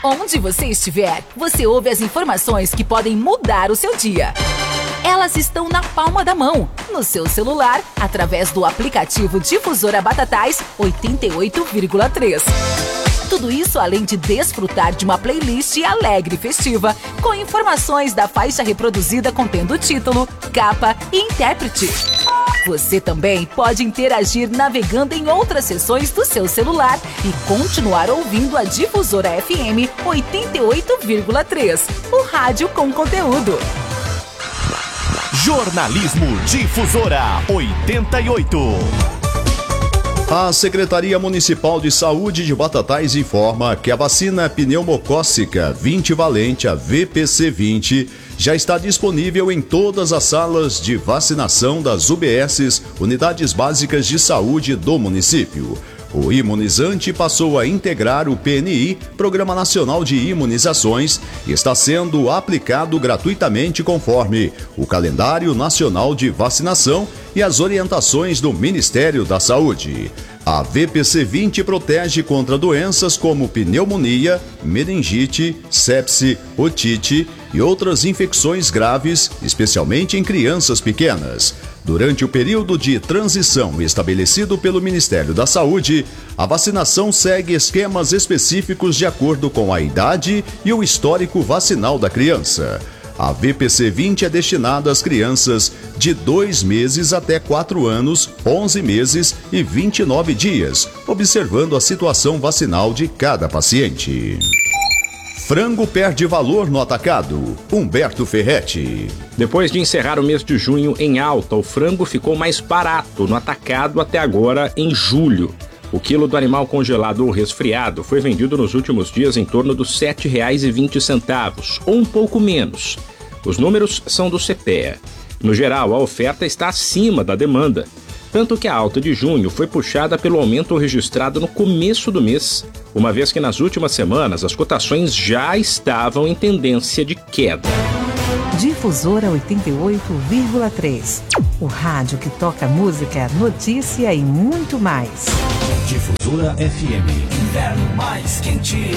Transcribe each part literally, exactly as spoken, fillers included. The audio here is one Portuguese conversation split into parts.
Onde você estiver, você ouve as informações que podem mudar o seu dia. Elas estão na palma da mão, no seu celular, através do aplicativo Difusora Batatais oitenta e oito vírgula três. Tudo isso além de desfrutar de uma playlist alegre e festiva, com informações da faixa reproduzida contendo título, capa e intérprete. Você também pode interagir navegando em outras seções do seu celular e continuar ouvindo a Difusora F M oitenta e oito vírgula três, o rádio com conteúdo. Jornalismo Difusora oitenta e oito. A Secretaria Municipal de Saúde de Batatais informa que a vacina pneumocócica vinte valente, a V P C vinte, já está disponível em todas as salas de vacinação das U B Ss, Unidades Básicas de Saúde do município. O imunizante passou a integrar o P N I, Programa Nacional de Imunizações, e está sendo aplicado gratuitamente conforme o Calendário Nacional de Vacinação e as orientações do Ministério da Saúde. A V P C vinte protege contra doenças como pneumonia, meningite, sepse, otite e outras infecções graves, especialmente em crianças pequenas. Durante o período de transição estabelecido pelo Ministério da Saúde, a vacinação segue esquemas específicos de acordo com a idade e o histórico vacinal da criança. A V P C vinte é destinada às crianças de dois meses até quatro anos, onze meses e vinte e nove dias, observando a situação vacinal de cada paciente. Frango perde valor no atacado. Humberto Ferretti. Depois de encerrar o mês de junho em alta, o frango ficou mais barato no atacado até agora em julho. O quilo do animal congelado ou resfriado foi vendido nos últimos dias em torno dos sete reais e vinte centavos, ou um pouco menos. Os números são do CEPEA. No geral, a oferta está acima da demanda, tanto que a alta de junho foi puxada pelo aumento registrado no começo do mês, uma vez que nas últimas semanas as cotações já estavam em tendência de queda. Difusora oitenta e oito vírgula três. O rádio que toca música, notícia e muito mais. Difusora F M. Inverno mais quente.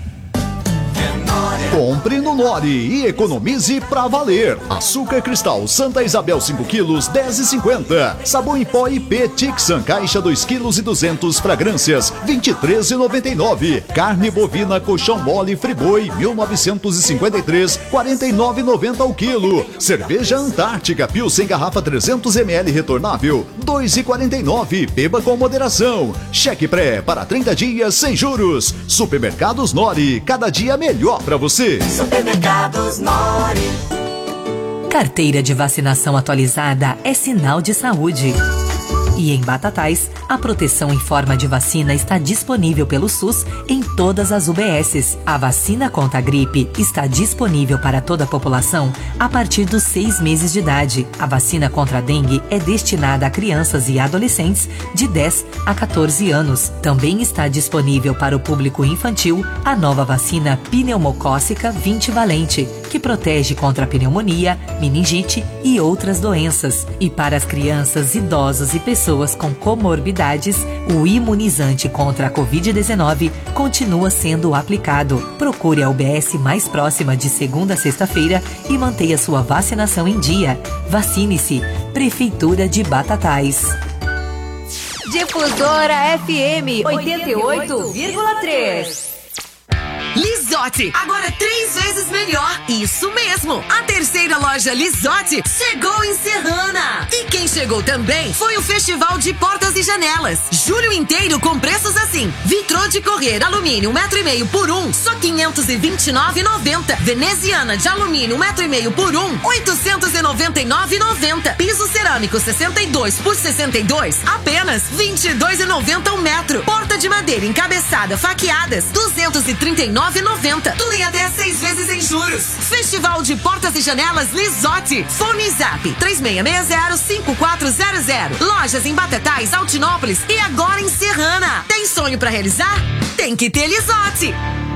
Compre no Nori e economize pra valer. Açúcar cristal Santa Isabel cinco quilos, dez reais e cinquenta centavos. Sabão em pó I P Tixan caixa dois quilos e duzentos, fragrâncias vinte e três reais e noventa e nove centavos. Carne bovina colchão mole Friboi mil novecentos e cinquenta e três, quarenta e nove reais e noventa centavos ao quilo. Cerveja Antártica Pilsen garrafa trezentos mililitros retornável, dois reais e quarenta e nove centavos. Beba com moderação. Cheque pré para trinta dias sem juros. Supermercados Nori, cada dia melhor pra você. Supermercados Nori. Carteira de vacinação atualizada é sinal de saúde. E em Batatais, a proteção em forma de vacina está disponível pelo SUS em todas as U B Ss. A vacina contra a gripe está disponível para toda a população a partir dos seis meses de idade. A vacina contra a dengue é destinada a crianças e adolescentes de dez a quatorze anos. Também está disponível para o público infantil a nova vacina pneumocócica vinte valente, que protege contra a pneumonia, meningite e outras doenças. E para as crianças, idosos e pessoas com comorbidades, o imunizante contra a covid dezenove continua sendo aplicado. Procure a U B S mais próxima de segunda a sexta-feira e mantenha sua vacinação em dia. Vacine-se. Prefeitura de Batatais. Difusora F M oitenta e oito vírgula três. Lisotti, agora três vezes melhor. Isso mesmo, a terceira loja Lisotti chegou em Serrana. E quem chegou também foi o Festival de Portas e Janelas. Julho inteiro com preços assim: vitrô de correr alumínio um metro e meio por um, só quinhentos e vinte e nove reais e noventa centavos. Veneziana de alumínio um metro e meio por um, oitocentos e noventa e nove reais e noventa centavos. Piso cerâmico sessenta e dois por sessenta e dois, apenas vinte e dois reais e noventa centavos um metro. Porta de madeira encabeçada faqueadas, duzentos e trinta e nove reais e noventa centavos. Tudo em até seis vezes em juros. Festival de Portas e Janelas Lisotti. Fone Zap três seis seis zero, cinco quatro zero zero. Lojas em Batatais, Altinópolis e agora em Serrana. Tem sonho pra realizar? Tem que ter Lisotti.